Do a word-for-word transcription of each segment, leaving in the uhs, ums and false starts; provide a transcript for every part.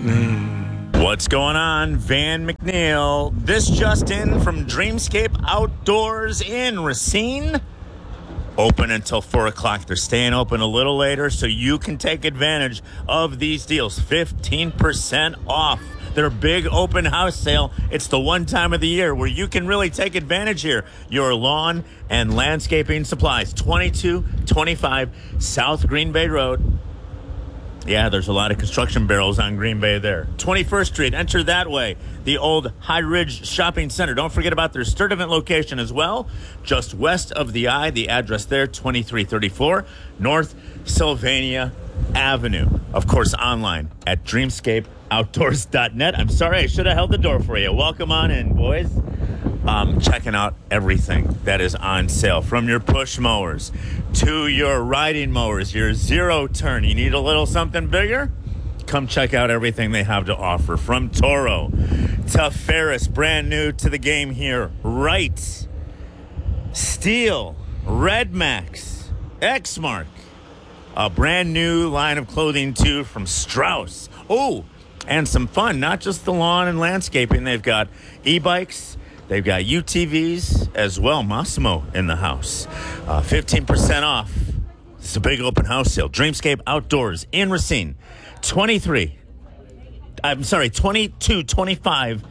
What's going on? Van McNeil. This just in from Dreamscape Outdoors in Racine. Open until four o'clock. They're staying open a little later so you can take advantage of these deals. fifteen percent off their big open house sale. It's the one time of the year where you can really take advantage here. Your lawn and landscaping supplies. twenty-two twenty-five South Green Bay Road. Yeah, there's a lot of construction barrels on Green Bay there. twenty-first Street, enter that way. The old High Ridge Shopping Center. Don't forget about their Sturtevant location as well. Just west of the I, the address there, twenty-three thirty-four North Sylvania Avenue. Of course, online at dreamscape outdoors dot net. I'm sorry, I should have held the door for you. Welcome on in, boys. Um, checking out everything that is on sale, from your push mowers to your riding mowers, your zero turn. You need a little something bigger? Come check out everything they have to offer. From Toro to Ferris, brand new to the game here. Wright, Steel, Red Max, Exmark, a brand new line of clothing too from Strauss. Oh, and some fun, not just the lawn and landscaping. They've got e-bikes. They've got U T Vs as well. Massimo in the house. Uh, fifteen percent off. It's a big open house sale. Dreamscape Outdoors in Racine. twenty-three. I'm sorry, twenty-two twenty-five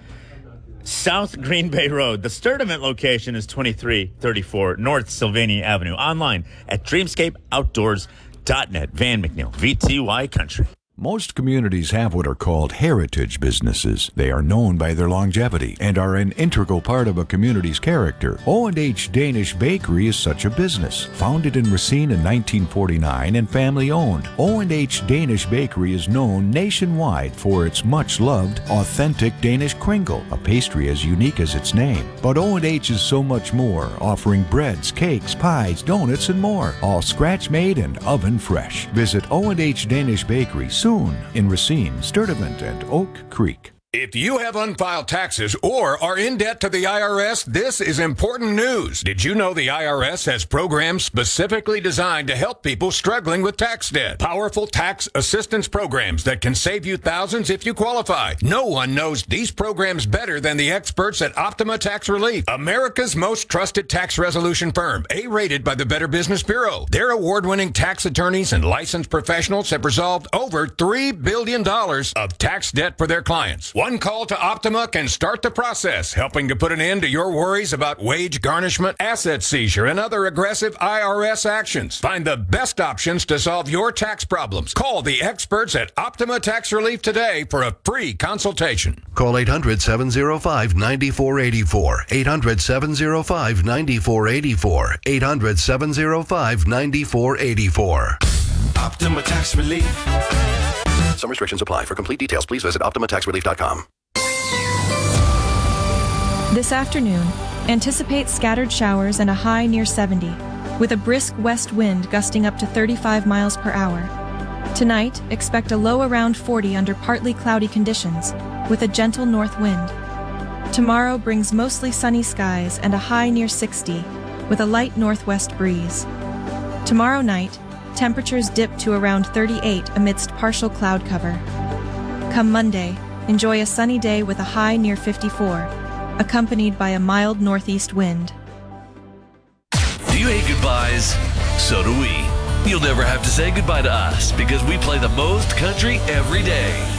South Green Bay Road. The Sturtevant location is twenty-three thirty-four North Sylvania Avenue. Online at dreamscape outdoors dot net. Van McNeil, V T Y Country. Most communities have what are called heritage businesses. They are known by their longevity and are an integral part of a community's character. O and H Danish Bakery is such a business. Founded in Racine in nineteen forty-nine and family-owned, O and H Danish Bakery is known nationwide for its much-loved, authentic Danish kringle, a pastry as unique as its name. But O and H is so much more, offering breads, cakes, pies, donuts, and more, all scratch-made and oven-fresh. Visit O and H Danish Bakery soon in Racine, Sturtevant, and Oak Creek. If you have unfiled taxes or are in debt to the I R S, this is important news. Did you know the I R S has programs specifically designed to help people struggling with tax debt? Powerful tax assistance programs that can save you thousands if you qualify. No one knows these programs better than the experts at Optima Tax Relief, America's most trusted tax resolution firm, A-rated by the Better Business Bureau. Their award-winning tax attorneys and licensed professionals have resolved over three billion dollars of tax debt for their clients. One call to Optima can start the process, helping to put an end to your worries about wage garnishment, asset seizure, and other aggressive I R S actions. Find the best options to solve your tax problems. Call the experts at Optima Tax Relief today for a free consultation. Call eight hundred, seven oh five, nine four eight four. eight hundred, seven oh five, nine four eight four. eight hundred, seven oh five, nine four eight four. Optima Tax Relief. Some restrictions apply. For complete details, please visit optima tax relief dot com. This afternoon, anticipate scattered showers and a high near seventy, with a brisk west wind gusting up to thirty-five miles per hour. Tonight, expect a low around forty under partly cloudy conditions, with a gentle north wind. Tomorrow brings mostly sunny skies and a high near sixty, with a light northwest breeze. Tomorrow night, temperatures dip to around thirty-eight amidst partial cloud cover. Come Monday, enjoy a sunny day with a high near fifty-four, accompanied by a mild northeast wind. Do you hate goodbyes? So do we. You'll never have to say goodbye to us because we play the most country every day.